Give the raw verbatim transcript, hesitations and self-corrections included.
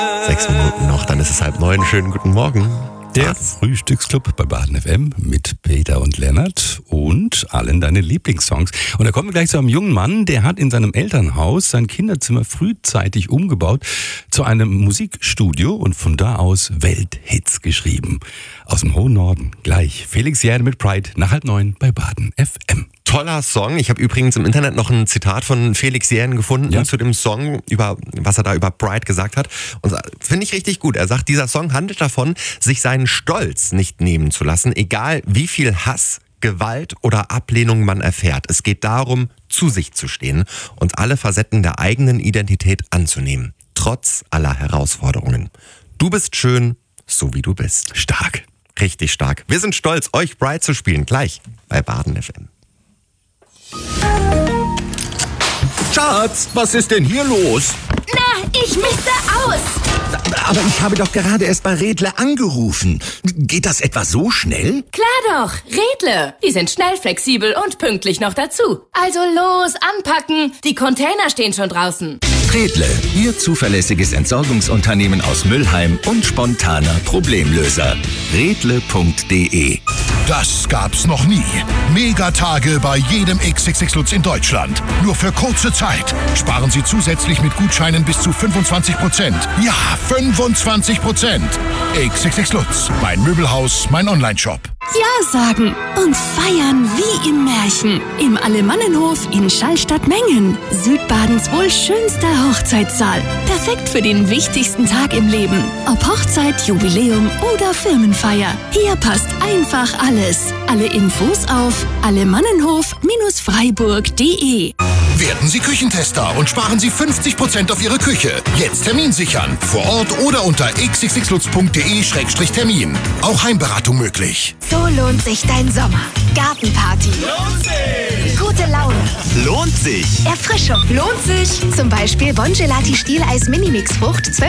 Sechs Minuten noch, dann ist es halb neun. Schönen guten Morgen. Der Frühstücksclub bei Baden F M mit Peter und Lennart und allen deinen Lieblingssongs. Und da kommen wir gleich zu einem jungen Mann, der hat in seinem Elternhaus sein Kinderzimmer frühzeitig umgebaut zu einem Musikstudio und von da aus Welthits geschrieben. Aus dem hohen Norden. Gleich Felix Jähn mit Pride nach halb neun bei Baden F M. Toller Song. Ich habe übrigens im Internet noch ein Zitat von Felix Jähn gefunden Ja. zu dem Song, über was er da über Pride gesagt hat. Und finde ich richtig gut. Er sagt, dieser Song handelt davon, sich seinen Stolz nicht nehmen zu lassen, egal wie viel Hass, Gewalt oder Ablehnung man erfährt. Es geht darum, zu sich zu stehen und alle Facetten der eigenen Identität anzunehmen, trotz aller Herausforderungen. Du bist schön, so wie du bist. Stark. Richtig stark. Wir sind stolz, euch Pride zu spielen, gleich bei Baden F M. Schatz, was ist denn hier los? Na, ich misste aus. Aber ich habe doch gerade erst bei Redle angerufen. Geht das etwa so schnell? Klar doch, Redle. Die sind schnell, flexibel und pünktlich noch dazu. Also los, anpacken. Die Container stehen schon draußen. Redle, Ihr zuverlässiges Entsorgungsunternehmen aus Mülheim und spontaner Problemlöser. Redle punkt de. Das gab's noch nie. Megatage bei jedem X X X Lutz in Deutschland. Nur für kurze Zeit. Sparen Sie zusätzlich mit Gutscheinen bis zu fünfundzwanzig Prozent. Ja, fünfundzwanzig Prozent. X X X Lutz, mein Möbelhaus, mein Onlineshop. Ja sagen und feiern wie im Märchen. Im Alemannenhof in Schallstatt-Mengen. Südbadens wohl schönster Hochzeitssaal. Perfekt für den wichtigsten Tag im Leben. Ob Hochzeit, Jubiläum oder Firmenfeier. Hier passt einfach alles. Alle Infos auf alemannenhof freiburg punkt de. Werden Sie Küchentester und sparen Sie fünfzig Prozent auf Ihre Küche. Jetzt Termin sichern. Vor Ort oder unter x x x lutz punkt de Schrägstrich Termin. Auch Heimberatung möglich. So lohnt sich dein Sommer. Gartenparty. Lohnt sich! Gute Laune. Lohnt sich! Erfrischung. Lohnt sich. Zum Beispiel Bongelati Stieleis Minimix Frucht